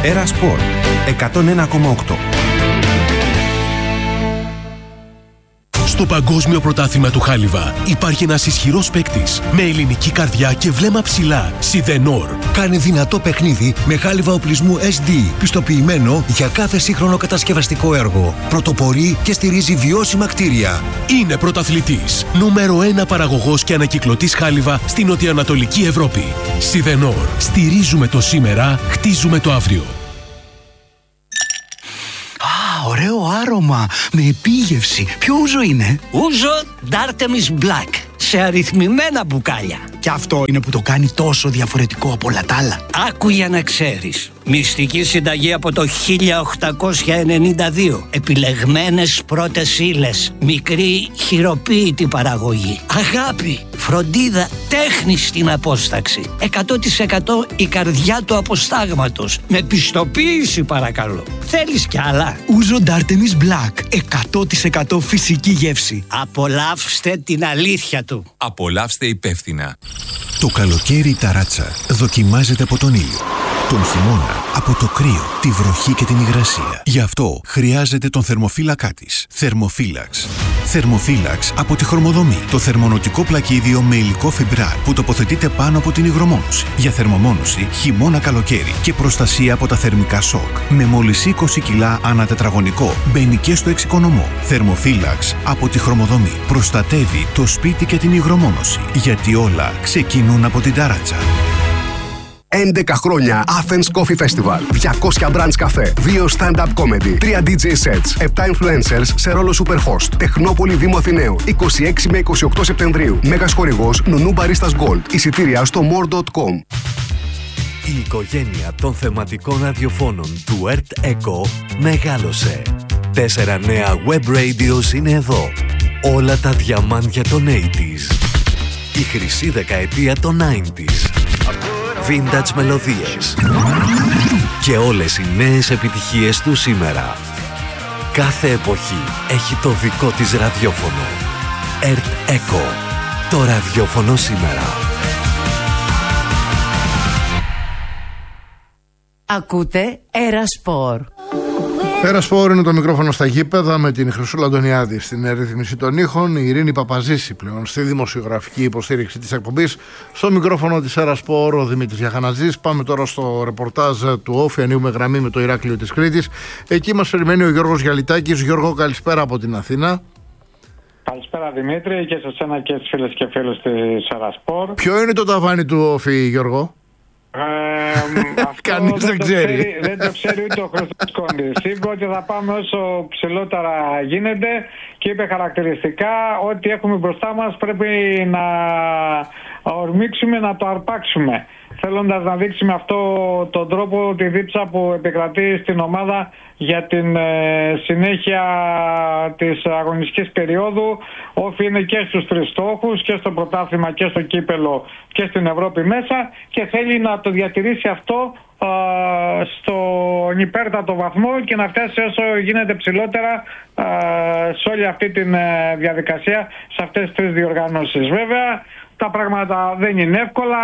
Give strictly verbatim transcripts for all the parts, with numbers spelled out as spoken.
Έρα Σπορ εκατόν ένα κόμμα οκτώ. Στο Παγκόσμιο Πρωτάθλημα του Χάλιβα υπάρχει ένας ισχυρός παίκτης με ελληνική καρδιά και βλέμμα ψηλά. Σιδενόρ. Κάνει δυνατό παιχνίδι με χάλιβα οπλισμού ες ντι, πιστοποιημένο για κάθε σύγχρονο κατασκευαστικό έργο. Πρωτοπορεί και στηρίζει βιώσιμα κτίρια. Είναι πρωταθλητής. Νούμερο ένα παραγωγός και ανακυκλωτής χάλιβα στην νοτιοανατολική Ευρώπη. Σιδενόρ. Στηρίζουμε το σήμερα, χτίζουμε το αύριο. Ωραίο άρωμα, με επίγευση. Ποιο ούζο είναι? Ούζο D'Artemis Black, σε αριθμημένα μπουκάλια. Και αυτό είναι που το κάνει τόσο διαφορετικό από όλα τα άλλα. Άκου για να ξέρεις. Μυστική συνταγή από το χίλια οκτακόσια ενενήντα δύο. Επιλεγμένες πρώτες ύλες. Μικρή χειροποίητη παραγωγή. Αγάπη, φροντίδα, τέχνη στην απόσταξη. εκατό τοις εκατό η καρδιά του αποστάγματος. Με πιστοποίηση παρακαλώ. Θέλεις κι άλλα? Ούζο D'Artemis Black. εκατό τοις εκατό φυσική γεύση. Απολαύστε την αλήθεια του. Απολαύστε υπεύθυνα. Το καλοκαίρι η ταράτσα δοκιμάζεται από τον ήλιο. Τον χειμώνα από το κρύο, τη βροχή και την υγρασία. Γι' αυτό χρειάζεται τον θερμοφύλακά της. Θερμοφύλαξ. Θερμοφύλαξ από τη Χρωμοδομή. Το θερμονοτικό πλακίδιο με υλικό φιμπράρ που τοποθετείται πάνω από την υγρομόνωση. Για θερμομόνωση χειμώνα-καλοκαίρι και προστασία από τα θερμικά σοκ. Με μόλις είκοσι κιλά ανά τετραγωνικό. Μπαίνει και στο εξοικονομό. Θερμοφύλαξ από τη Χρωμοδομή. Προστατεύει το σπίτι και την υγρομόνωση. Γιατί όλα ξεκινούν από την ταράτσα. έντεκα χρόνια Athens Coffee Festival. διακόσια brands καφέ, δύο stand-up comedy, τρία ντι τζέι sets, επτά influencers σε ρόλο superhost. Τεχνόπολη Δήμου Αθηναίου, είκοσι έξι με είκοσι οκτώ Σεπτεμβρίου. Μέγας χορηγός Νουνού Μπαρίστας Gold. Εισιτήρια στο more τελεία com. Η οικογένεια των θεματικών ραδιοφώνων του Ερτ Echo μεγάλωσε. Τέσσερα νέα web radios είναι εδώ. Όλα τα διαμάντια των ογδόντα. Η χρυσή δεκαετία των ενενήντα. Vintage μελωδίες και όλες οι νέες επιτυχίες του σήμερα. Κάθε εποχή έχει το δικό της ραδιόφωνο. Ερτ Echo. Το ραδιόφωνο σήμερα. Ακούτε Έρα Σπορ. Έρα Σπορ είναι το μικρόφωνο στα γήπεδα με την Χρυσούλα Αντωνιάδη στην ρύθμιση των ήχων, η Ειρήνη Παπαζήση πλέον στη δημοσιογραφική υποστήριξη της εκπομπής. Στο μικρόφωνο της Έρα Σπορ ο Δημήτρης Γιαχανατζής. Πάμε τώρα στο ρεπορτάζ του Όφη. Ανοίγουμε γραμμή με το Ηράκλειο της Κρήτης. Εκεί μας περιμένει ο Γιώργος Γιαλιτάκης. Γιώργο, καλησπέρα από την Αθήνα. Καλησπέρα Δημήτρη και σε εσένα και στις φίλες και φίλους της Έρα Σπορ. Ποιο είναι το ταβάνι του Όφη, Γιώργο? Ε, Κανείς δεν ξέρει. ξέρει. Δεν το ξέρει ούτε ο Χρήστος Κόντης. Είπε ότι θα πάμε όσο ψηλότερα γίνεται και είπε χαρακτηριστικά ότι έχουμε μπροστά μας πρέπει να ορμήξουμε, να το αρπάξουμε. Θέλοντας να δείξει με αυτό τον τρόπο τη δίψα που επικρατεί στην ομάδα για την ε, συνέχεια της αγωνιστικής περίοδου. Όφη είναι και στους τρεις στόχους, και στο πρωτάθλημα και στο κύπελο και στην Ευρώπη μέσα, και θέλει να το διατηρήσει αυτό ε, στον υπέρτατο βαθμό και να φτάσει όσο γίνεται ψηλότερα ε, σε όλη αυτή τη ε, διαδικασία, σε αυτές τις τρεις διοργανώσεις. Βέβαια, τα πράγματα δεν είναι εύκολα.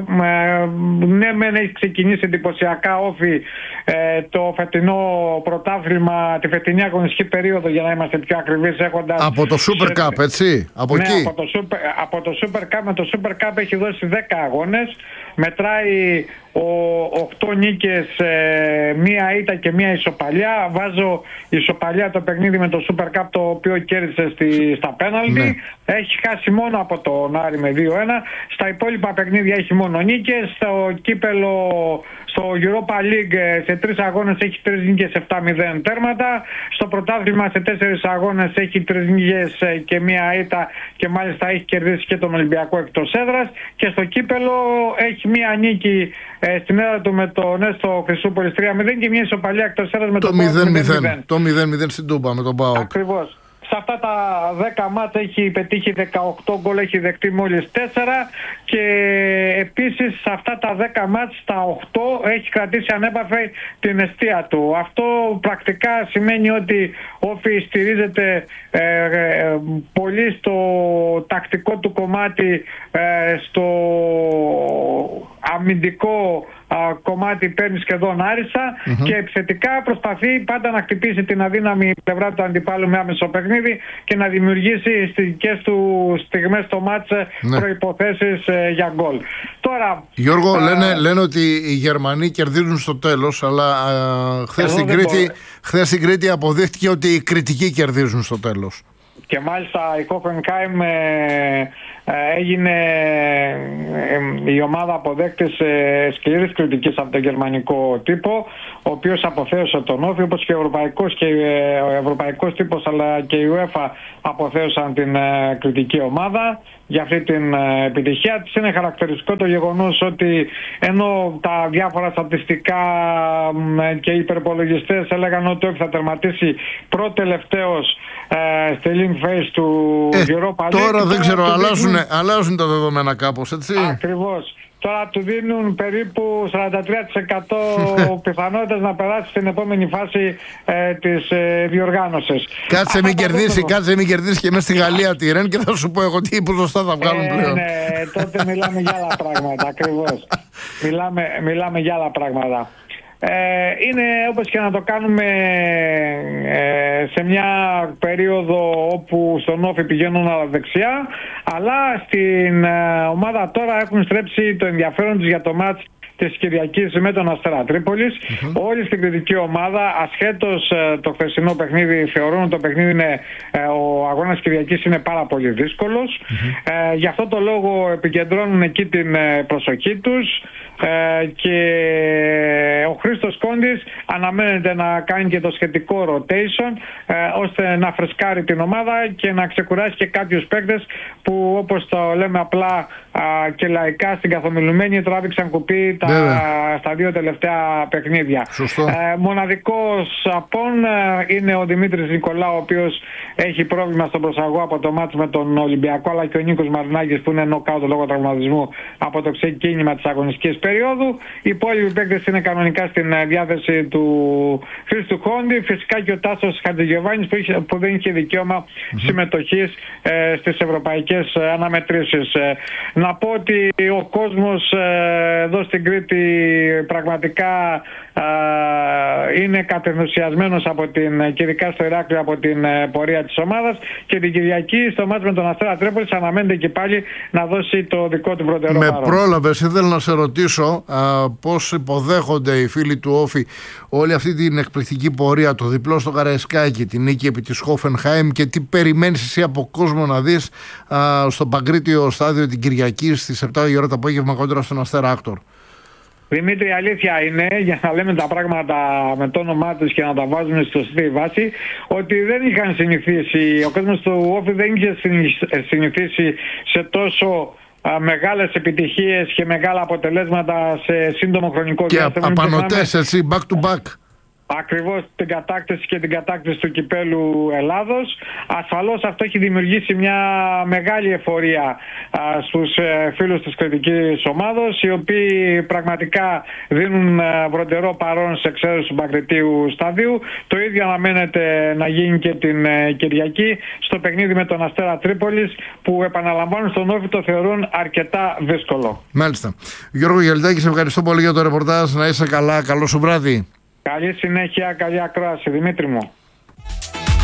Ναι, μεν έχει ξεκινήσει εντυπωσιακά Όφη ε, το φετινό πρωτάθλημα, τη φετινή αγωνιστική περίοδο, για να είμαστε πιο ακριβείς, έχοντας... Από το Super σε... Cup, έτσι, από ναι, εκεί. Από το, Super, από το Super Cup, με το Super Cup έχει δώσει δέκα αγώνες. Μετράει οκτώ νίκες, ε, μία ήττα και μία ισοπαλιά. Βάζω ισοπαλιά το παιχνίδι με το Super Cup, το οποίο κέρδισε στη, στα πέναλτι. Ναι. Έχει χάσει μόνο από τον Άρη με δύο ένα. Στα υπόλοιπα παιχνίδια έχει μόνο νίκες. Στο κύπελο, στο Europa League, σε τρεις αγώνες έχει τρεις νίκες, επτά μηδέν τέρματα. Στο πρωτάθλημα σε τέσσερις αγώνες έχει τρεις νίκες και μία ήττα, και μάλιστα έχει κερδίσει και τον Ολυμπιακό εκτός έδρας. Και στο κύπελο έχει μία νίκη ε, στην έδρα του με τον Έστω Χρυσούπολης τρία μηδέν και μία ισοπαλία εκτός έδρας με το τον μηδέν μηδέν. Το μηδέν μηδέν στην Τούμπα με τον ΠΑΟΚ. Ακριβώς. Σε αυτά τα δέκα μάτς έχει πετύχει δεκαοκτώ γκολ, έχει δεχτεί μόλις τέσσερα, και επίσης σε αυτά τα δέκα μάτς τα οκτώ έχει κρατήσει ανέπαφη την εστία του. Αυτό πρακτικά σημαίνει ότι Όφη στηρίζεται ε, ε, πολύ στο τακτικό του κομμάτι, ε, στο αμυντικό α, κομμάτι παίρνει σχεδόν άριστα mm-hmm. και επιθετικά προσπαθεί πάντα να χτυπήσει την αδύναμη πλευρά του αντιπάλου με άμεσο παιχνίδι και να δημιουργήσει στις δικές του στιγμές στο μάτς ναι. προϋποθέσεις ε, για γκολ. Τώρα, Γιώργο, α, λένε, λένε ότι οι Γερμανοί κερδίζουν στο τέλος, αλλά α, χθες, στην Κρήτη, χθες στην Κρήτη αποδείχτηκε ότι οι Κρητικοί κερδίζουν στο τέλος. Και μάλιστα η Hoffenheim ε, ε, έγινε ε, η ομάδα αποδέκτης ε, σκληρής κριτικής από τον γερμανικό τύπο, ο οποίος αποθέωσε τον Όφη, όπως και ο ευρωπαϊκός, και, ε, ο ευρωπαϊκός τύπος αλλά και η UEFA αποθέωσαν την ε, κριτική ομάδα για αυτή την ε, επιτυχία της. Είναι χαρακτηριστικό το γεγονός ότι ενώ τα διάφορα στατιστικά ε, και οι υπερπολογιστές έλεγαν ότι όχι, θα τερματίσει πρώτο-τελευταίος ε, στη link phase του ε, Europa League. Τώρα δεν ξέρω, αλλάζουν, δίνουν... αλλάζουν τα δεδομένα κάπως, έτσι. Ακριβώς. Τώρα του δίνουν περίπου σαράντα τρία τοις εκατό πιθανότητες να περάσει στην επόμενη φάση ε, της ε, διοργάνωσης. Κάτσε μην κερδίσει, κάτσε μην κερδίσει και μέσα στη Γαλλία τη Ρεν και θα σου πω εγώ τι ποσοστά θα βγάλουν ε, πλέον. Ναι, τότε μιλάμε για άλλα πράγματα, ακριβώς. Μιλάμε, μιλάμε για άλλα πράγματα. Ε, είναι όπως και να το κάνουμε ε, σε μια περίοδο όπου στον Όφη πηγαίνουν όλα δεξιά, αλλά στην ε, ομάδα τώρα έχουν στρέψει το ενδιαφέρον τους για το μάτς της Κυριακής με τον Αστέρα Τρίπολης. Mm-hmm. Όλη στην κριτική ομάδα, ασχέτως ε, το χθεσινό παιχνίδι, θεωρούν ότι το παιχνίδι είναι, ε, ο αγώνας Κυριακής είναι πάρα πολύ δύσκολος. Mm-hmm. Ε, γι' αυτό το λόγο επικεντρώνουν εκεί την ε, προσοχή τους. Ε, και ο Χρήστος Κόντης αναμένεται να κάνει και το σχετικό rotation ε, ώστε να φρεσκάρει την ομάδα και να ξεκουράσει και κάποιους παίκτες που, όπως το λέμε απλά α, και λαϊκά στην καθομιλουμένη, τράβηξαν κουπί τα, στα δύο τελευταία παιχνίδια. Ε, μοναδικός απόν ε, είναι ο Δημήτρης Νικολάου, ο οποίος έχει πρόβλημα στον προσαγωγό από το μάτς με τον Ολυμπιακό, αλλά και ο Νίκος Μαρινάκης που είναι νοκάουτ λόγω τραυματισμού από το ξεκίνημα της αγωνιστικής περίοδου. Οι υπόλοιποι παίκτες είναι κανονικά στην διάθεση του Χρήστου Κόντι. Φυσικά και ο Τάσος Χατζηγιοβάνης που, που δεν είχε δικαίωμα mm-hmm. συμμετοχής ε, στις ευρωπαϊκές αναμετρήσεις. Ε, να πω ότι ο κόσμος ε, εδώ στην Κρήτη πραγματικά ε, είναι κατενθουσιασμένος από την, και ειδικά στο Ηράκλειο, από την ε, πορεία της ομάδας, και την Κυριακή στο μάτς με τον Αστέρα Τρίπολης αναμένεται και πάλι να δώσει το δικό του προτερό Με παρόν. πρόλαβες, ήθελα να σε ρωτήσω α, πώς υποδέχονται οι φίλοι του Όφη όλη αυτή την εκπληκτική πορεία, το διπλό στο Καραϊσκάκι, την νίκη επί της Hoffenheim, και τι περιμένεις εσύ από κόσμο να δεις α, στο Παγκρίτιο στάδιο την Κυριακή στις επτά η ώρα το απόγευμα κόντρα στον Αστέρα Άκτορ. Δημήτρη, η αλήθεια είναι, για να λέμε τα πράγματα με το όνομά τους και να τα βάζουμε στο σωστή βάση, ότι δεν είχαν συνηθίσει, ο κόσμος του Όφη δεν είχε συνηθίσει σε τόσο α, μεγάλες επιτυχίες και μεγάλα αποτελέσματα σε σύντομο χρονικό διάστημα. Και απανωτές, έτσι, back to back. Ακριβώς την κατάκτηση και την κατάκτηση του κυπέλου Ελλάδος. Ασφαλώς αυτό έχει δημιουργήσει μια μεγάλη εφορία α, στους ε, φίλους της κριτικής ομάδος, οι οποίοι πραγματικά δίνουν ε, βροντερό παρόν σε εξαίρεση του Παγκριτίου σταδίου. Το ίδιο αναμένεται να γίνει και την ε, Κυριακή στο παιχνίδι με τον Αστέρα Τρίπολης, που επαναλαμβάνουν στον Όφη το θεωρούν αρκετά δύσκολο. Μάλιστα. Γιώργο Γελτάκη, σε ευχαριστώ πολύ για το ρεπορτάζ. Να είσαι καλά. Καλό σου βράδυ. Καλή συνέχεια, καλή ακρόαση, Δημήτρη μου.